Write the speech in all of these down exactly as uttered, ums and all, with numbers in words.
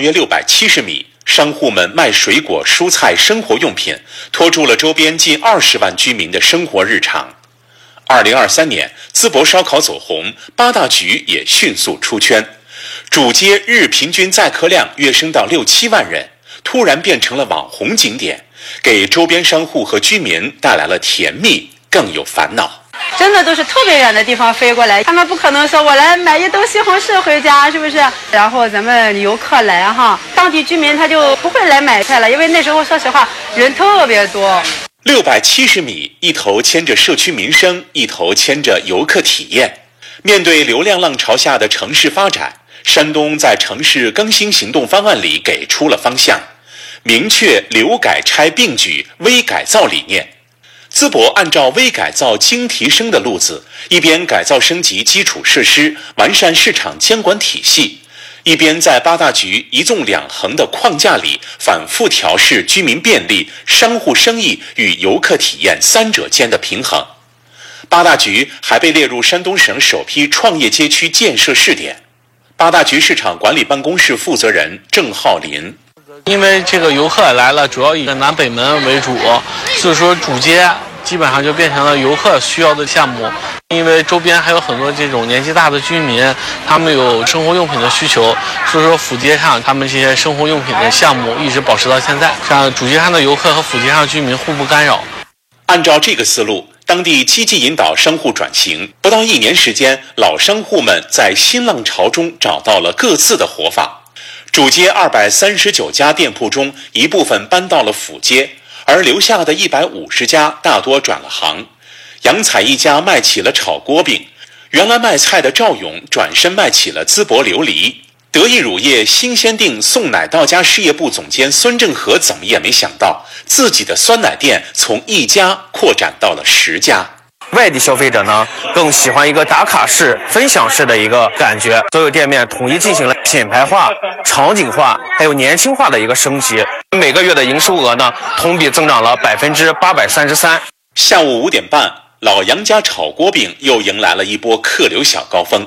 约六百七十米，商户们卖水果、蔬菜、生活用品，拖住了周边近二十万居民的生活日常。二零二三年，淄博烧烤走红，八大局也迅速出圈，主街日平均载客量跃升到六七万人，突然变成了网红景点，给周边商户和居民带来了甜蜜，更有烦恼。 真的都是特别远的地方飞过来，他们不可能说我来买一兜西红柿回家，是不是？然后咱们游客来哈，当地居民他就不会来买菜了，因为那时候说实话人特别多。 六百七十米，一头牵着社区民生，一头牵着游客体验。面对流量浪潮下的城市发展，山东在城市更新行动方案里给出了方向，明确留改拆并举微改造理念。淄博按照微改造精提升的路子，一边改造升级基础设施，完善市场监管体系，一边在八大局一纵两横的框架里反复调试居民便利、商户生意与游客体验三者间的平衡。八大局还被列入山东省首批创业街区建设试点。八大局市场管理办公室负责人郑浩林， 因为这个游客来了，主要以南北门为主，所以说主街基本上就变成了游客需要的项目。因为周边还有很多这种年纪大的居民，他们有生活用品的需求，所以说辅街上他们这些生活用品的项目一直保持到现在，让主街上的游客和辅街上的居民互不干扰。 按照这个思路，当地积极引导商户转型，不到一年时间，老商户们在新浪潮中找到了各自的活法。主街二百三十九家店铺中，一部分搬到了辅街，而留下的一百五十家大多转了行。杨彩一家卖起了炒锅饼，原来卖菜的赵勇转身卖起了淄博琉璃。得益乳业新鲜定送奶到家事业部总监孙正和怎么也没想到，自己的酸奶店从一家扩展到了十家。 外地消费者呢，更喜欢一个打卡式、分享式的一个感觉。所有店面统一进行了品牌化、场景化，还有年轻化的一个升级。每个月的营收额呢，同比增长了百分之八百三十三。 下午五点半，老杨家炒锅饼又迎来了一波客流小高峰。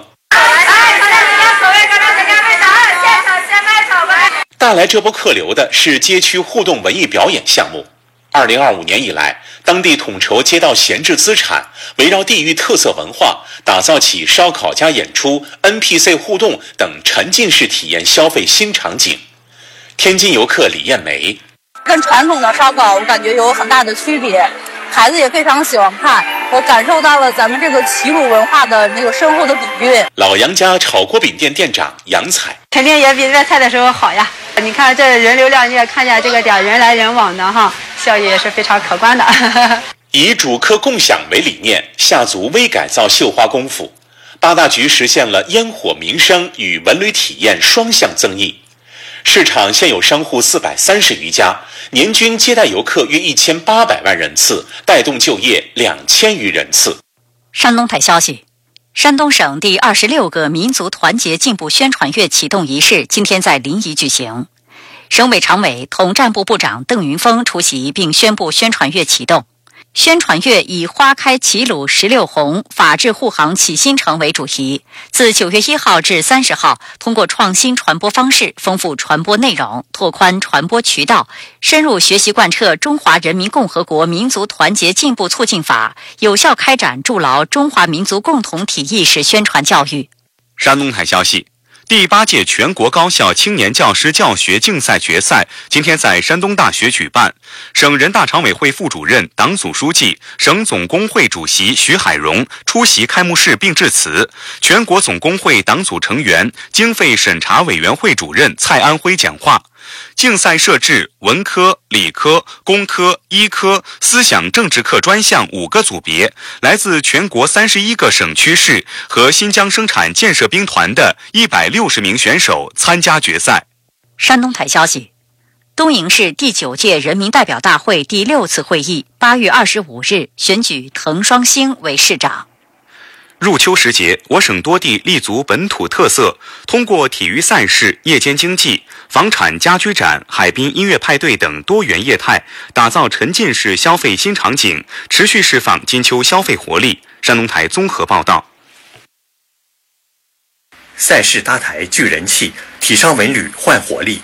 带来这波客流的是街区互动文艺表演项目。二零二五年以来，当地统筹街道闲置资产，围绕地域特色文化，打造起烧烤加演出、N P C 互动等沉浸式体验消费新场景。天津游客李艳梅， 跟传统的烧烤我感觉有很大的区别，孩子也非常喜欢看，我感受到了咱们这个齐鲁文化的那个深厚的底蕴。 老杨家炒锅饼店店长杨彩， 肯定也比热菜的时候好呀。你看这人流量，你也看见这个点人来人往的哈，效益也是非常可观的。 以主客共享为理念，下足微改造绣花功夫，八大局实现了烟火民生与文旅体验双向增益。市场现有商户四百三十余家，年均接待游客约一千八百万人次，带动就业两千余人次。 山东台消息，山东省第二十六个民族团结进步宣传月启动仪式今天在临沂举行，省委常委、统战部部长邓云峰出席并宣布宣传月启动。宣传月以花开齐鲁十六红，法治护航启新城为主题，自九月一号至三十号，通过创新传播方式，丰富传播内容，拓宽传播渠道，深入学习贯彻《中华人民共和国民族团结进步促进法》，有效开展筑牢中华民族共同体意识宣传教育。 山东台消息，第八届全国高校青年教师教学竞赛决赛今天在山东大学举办，省人大常委会副主任、党组书记、省总工会主席徐海荣出席开幕式并致辞，全国总工会党组成员、经费审查委员会主任蔡安辉讲话。竞赛设置文科、理科、工科、医科、思想政治课专项五个组别，来自全国三十一个省区市和新疆生产建设兵团的一百六十名选手参加决赛。 山东台消息，东营市第九届人民代表大会第六次会议八月二十五日选举滕双星为市长。 入秋时节，我省多地立足本土特色，通过体育赛事、夜间经济、房产家居展、海滨音乐派对等多元业态，打造沉浸式消费新场景，持续释放金秋消费活力。山东台综合报道。 赛事搭台聚人气，体商文旅焕活力。